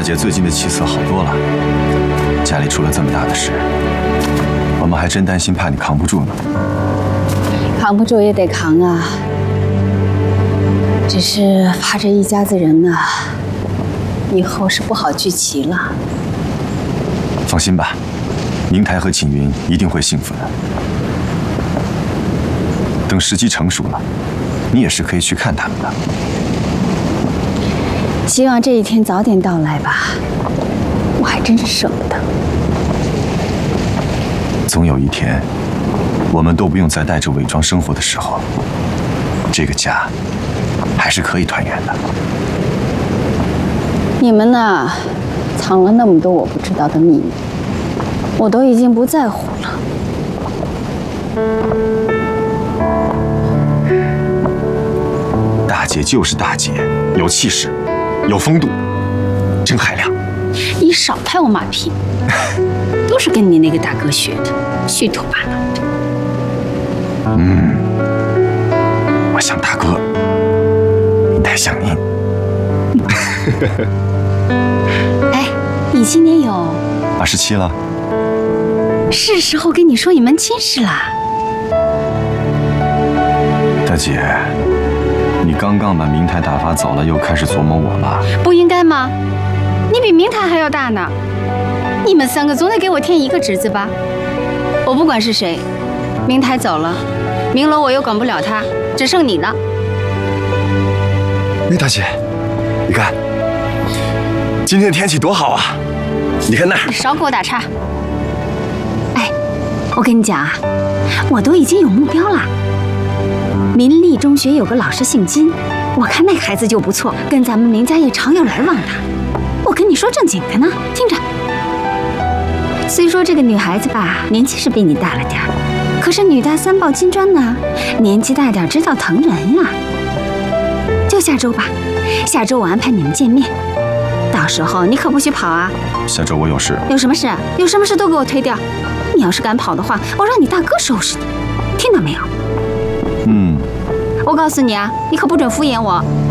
姐最近的气色好多了，家里出了这么大的事，我们还真担心怕你扛不住呢。 扛不住也得扛啊，只是怕这一家子人呐，以后是不好聚齐了。 放心吧，明台和景云一定会幸福的。等时机成熟了，你也是可以去看他们的。 希望这一天早点到来吧，我还真是舍不得。 总有一天，我们都不用再带着伪装生活的时候，这个家还是可以团圆的。 你们呐，藏了那么多我不知道的秘密，我都已经不在乎了。 大姐就是大姐，有气势，有风度，真海量。 你少拍我马屁，都是跟你那个大哥学的，虚头巴脑的。 我像大哥，你太像您。 哎，你今年有 27了， 是时候跟你说一门亲事啦。 大姐，你刚刚把明台打发走了，又开始琢磨我了？ 不应该吗？你比明台还要大呢，你们3个总得给我添一个侄子吧？我不管是谁，明台走了，明楼我又管不了他，只剩你了。 哎，大姐，你看，今天天气多好啊！你看那儿， 你少给我打岔。哎，我跟你讲啊，我都已经有目标了。民立中学有个老师姓金，我看那孩子就不错，跟咱们明家也常有来往的。我跟你说正经的呢，听着。虽说这个女孩子吧，年纪是比你大了点儿，可是女大三抱金砖呢，年纪大点知道疼人呀。就下周吧，下周我安排你们见面，到时候你可不许跑啊！ 下周我有事。 有什么事？有什么事都给我推掉。你要是敢跑的话，我让你大哥收拾你，听到没有？ 嗯。 我告诉你啊，你可不准敷衍我。